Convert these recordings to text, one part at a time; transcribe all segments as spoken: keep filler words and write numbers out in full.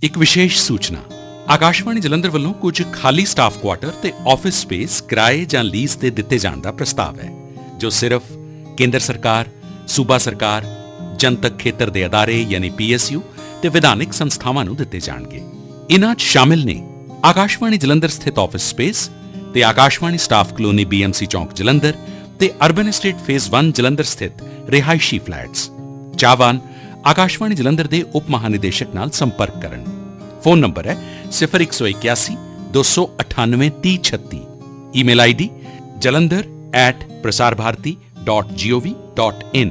ਇੱਕ ਵਿਸ਼ੇਸ਼ ਸੂਚਨਾ। ਆਕਾਸ਼ਵਾਣੀ ਜਲੰਧਰ ਵੱਲੋਂ ਕੁਝ ਖਾਲੀ ਸਟਾਫ ਕੁਆਟਰ ਤੇ ਆਫਿਸ ਸਪੇਸ ਕਿਰਾਏ ਜਾਂ ਲੀਜ਼ ਤੇ ਦਿੱਤੇ ਜਾਣ ਦਾ ਪ੍ਰਸਤਾਵ ਹੈ, ਜੋ ਸਿਰਫ ਕੇਂਦਰ ਸਰਕਾਰ, ਸੂਬਾ ਸਰਕਾਰ, ਜਨਤਕ ਖੇਤਰ ਦੇ ਅਦਾਰੇ ਯਾਨੀ ਪੀ ਐਸ ਯੂ ਤੇ ਵਿਧਾਨਿਕ ਸੰਸਥਾਵਾਂ ਨੂੰ ਦਿੱਤੇ ਜਾਣਗੇ। ਇਨ੍ਹਾਂ 'ਚ ਸ਼ਾਮਿਲ ਨੇ ਆਕਾਸ਼ਵਾਣੀ ਜਲੰਧਰ ਸਥਿਤ ਆਫਿਸ ਸਪੇਸ ਤੇ Akashvani staff colony B M C ਚੌਂਕ ਜਲੰਧਰ ਤੇ ਅਰਬਨ ਐਸਟੇਟ ਫੇਜ਼ ਇੱਕ ਜਲੰਧਰ ਸਥਿਤ ਰਿਹਾਇਸ਼ੀ ਫਲੈਟਸ। ਚਾਹਵਾਨ ਆਕਾਸ਼ਵਾਣੀ ਜਲੰਧਰ ਦੇ ਉਪ ਮਹਾਨਿਦੇਸ਼ਕ ਨਾਲ ਸੰਪਰਕ ਕਰਨ। ਫੋਨ ਨੰਬਰ ਹੈ ਸਿਫਰ ਇੱਕ ਸੌ ਇਕਿਆਸੀ ਦੋ ਸੌ ਅਠਾਨਵੇਂ ਤੀਹ ਛੱਤੀ। Email I D Jalandhar at Prasar Bharati dot ਜੀ ਓ ਵੀ ਡਾਟ ਇਨ।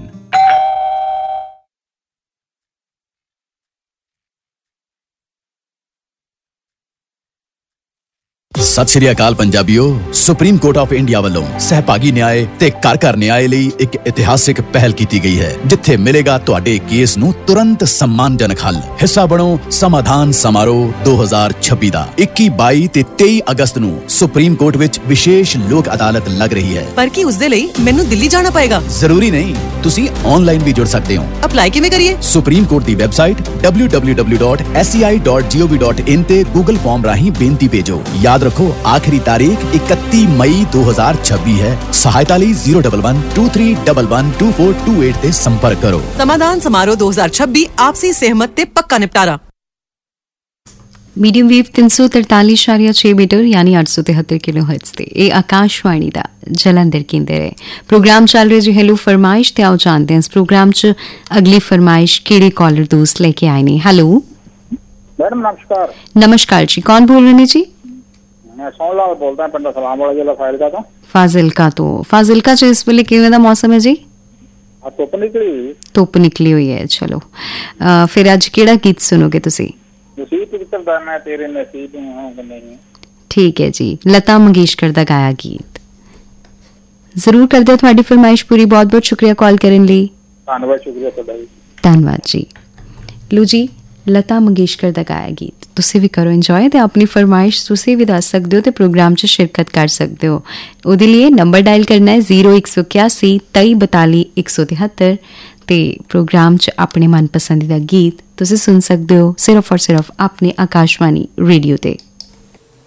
ਸਤਿ ਸ਼੍ਰੀ ਅਕਾਲ ਪੰਜਾਬੀਓ। ਸੁਪਰੀਮ ਕੋਰਟ ਆਫ ਇੰਡੀਆ ਵੱਲੋਂ ਸਹਿਭਾਗੀ ਨਿਆਂ ਤੇ ਘਰ ਘਰ ਨਿਆਂ ਲਈ ਇੱਕ ਇਤਿਹਾਸਿਕ ਪਹਿਲ ਕੀਤੀ ਗਈ ਹੈ, ਜਿੱਥੇ ਮਿਲੇਗਾ ਤੁਹਾਡੇ ਕੇਸ ਨੂੰ ਤੁਰੰਤ ਸਨਮਾਨਜਨਕ ਹੱਲ। ਹਿੱਸਾ ਬਣੋ ਸਮਾਧਾਨ ਸਮਾਰੋਹ ਦੋ ਹਜ਼ਾਰ ਛੱਬੀ ਦਾ। ਇੱਕੀ, ਬਾਈ ਤੇ ਤੇਈ ਅਗਸਤ ਨੂੰ ਸੁਪਰੀਮ ਕੋਰਟ ਵਿੱਚ ਵਿਸ਼ੇਸ਼ ਲੋਕ ਅਦਾਲਤ ਲੱਗ ਰਹੀ ਹੈ। ਪਰ ਕੀ ਉਸ ਦੇ ਲਈ ਮੈਨੂੰ ਦਿੱਲੀ ਜਾਣਾ ਪਏਗਾ? ਜ਼ਰੂਰੀ ਨਹੀਂ, ਤੁਸੀਂ ਆਨਲਾਈਨ ਵੀ ਜੁੜ ਸਕਦੇ ਹੋ। ਅਪਲਾਈ ਕਿਵੇਂ ਕਰੀਏ? ਸੁਪਰੀਮ ਕੋਰਟ ਦੀ website W W W dot S C ਆਈ ਡਾਟ ਜੀ ਓ ਵੀ ਡਾਟ ਇਨ ਤੇ ਗੂਗਲ ਫਾਰਮ ਰਾਹੀਂ ਬੇਨਤੀ ਭੇਜੋ। ਯਾਦ ਰੱਖੋ, ਆਖਰੀ ਤਾਰੀਖ ਇਕੱਤੀ ਮਈ ਦੋ ਹਜ਼ਾਰ ਛੱਬੀ ਹੈ। ਸਹਾਇਤਾ ਲਈ zero double one two three double one two four two eight ਤੇ ਸੰਪਰਕ ਕਰੋ। ਸਮਾਧਾਨ ਸਮਾਰੋਹ ਦੋ ਹਜ਼ਾਰ ਛੱਬੀ, ਆਪਸੀ ਸਹਿਮਤ ਤੇ ਪੱਕਾ ਨਿਪਟਾਰਾ। ਮੀਡੀਅਮ ਵੇਵ ਤਿੰਨ ਸੌ ਤਰਤਾਲੀ ਇਸ਼ਾਰੀਆ ਛੇ ਮੀਟਰ ਯਾਨੀ ਅੱਠ ਸੌ ਤਿਹੱਤਰ ਕਿਲੋ ਹਰਟਜ਼ ਤੇ ਇਹ ਆਕਾਸ਼ਵਾਣੀ ਦਾ ਜਲੰਧਰ ਕੇਂਦਰ ਹੈ। ਪ੍ਰੋਗਰਾਮ ਚੱਲ ਰਿਹਾ ਜੀ ਹੈਲੋ ਫਰਮਾਇਸ਼ ਤੇ ਆਓ ਜਾਣਦੇ ਹਾਂ ਇਸ ਪ੍ਰੋਗਰਾਮ 'ਚ ਅਗਲੀ ਫਰਮਾਇਸ਼ ਕਿਹੜੇ ਕਾਲਰ ਦੋਸਤ ਲੈ ਕੇ ਆਏ ਨੇ। ਹੈਲੋ ਮੈਡਮ ਨਮਸਕਾਰ। ਨਮਸਕਾਰ ਜੀ, ਕੌਣ ਬੋਲ ਰਹੇ ਨੇ ਜੀ? ਮੈਂ ਸੋਹਣ ਲਾਲ ਬੋਲਦਾ, ਪਿੰਡ ਸਲਾਮ ਵਾਲਾ, ਜ਼ਿਲ੍ਹਾ ਫਾਜ਼ਿਲਕਾ ਤੋਂ। ਫਾਜ਼ਿਲਕਾ ਤੋਂ। ਫਾਜ਼ਿਲਕਾ 'ਚ ਇਸ ਵੇਲੇ ਕਿਵੇਂ ਦਾ ਮੌਸਮ ਹੈ ਜੀ? ਆ ਧੁੱਪ ਨਿਕਲੀ ਧੁੱਪ ਨਿਕਲੀ ਹੋਈ ਹੈ। ਚਲੋ ਫਿਰ ਅੱਜ ਕਿਹੜਾ ਗੀਤ ਸੁਣੋਗੇ ਤੁਸੀਂ? ਨਸੀਬ ਕਿੱਧਰ ਦਾ ਮੈਂ ਤੇਰੇ ਨਸੀਬ ਹਾਂ ਕਿ ਨਹੀਂ। ਠੀਕ ਹੈ ਜੀ, ਲਤਾ ਮੰਗੇਸ਼ਕਰ ਦਾ ਗਾਇਆ ਗੀਤ ਜ਼ਰੂਰ ਕਰਦੇ ਹੋ। ਤੁਹਾਡੀ ਫਰਮਾਇਸ਼ ਪੂਰੀ। ਬਹੁਤ ਬਹੁਤ ਸ਼ੁਕਰੀਆ ਕਾਲ ਕਰਨ ਲਈ। ਧੰਨਵਾਦ, ਸ਼ੁਕਰੀਆ ਤੁਹਾਡਾ ਜੀ। ਧੰਨਵਾਦ ਜੀ। ਲੋ ਜੀ, ਲਤਾ ਮੰਗੇਸ਼ਕਰ ਦਾ ਗਾਇਆ ਗੀਤ ਤੁਸੀਂ ਵੀ ਕਰੋ ਇੰਜੋਏ ਤੇ ਆਪਣੀ ਫਰਮਾਇਸ਼ ਤੁਸੀਂ ਵੀ ਦੱਸ ਸਕਦੇ ਹੋ ਤੇ ਪ੍ਰੋਗਰਾਮ 'ਚ ਸ਼ਿਰਕਤ ਕਰ ਸਕਦੇ ਹੋ। ਉਹਦੇ ਲਈ ਨੰਬਰ ਡਾਇਲ ਕਰਨਾ ਹੈ ਜ਼ੀਰੋ ਇੱਕ ਸੌ ਇਕਿਆਸੀ ਤੇਈ ਬਤਾਲੀ ਇੱਕ ਸੌ ਤਿਹੱਤਰ ਤੇ ਪ੍ਰੋਗਰਾਮ 'ਚ ਆਪਣੇ ਮਨਪਸੰਦੀਦਾ ਗੀਤ ਤੁਸੀਂ ਸੁਣ ਸਕਦੇ ਹੋ ਸਿਰਫ ਔਰ ਸਿਰਫ ਆਪਣੇ ਆਕਾਸ਼ਵਾਣੀ ਰੇਡੀਓ ਤੇ।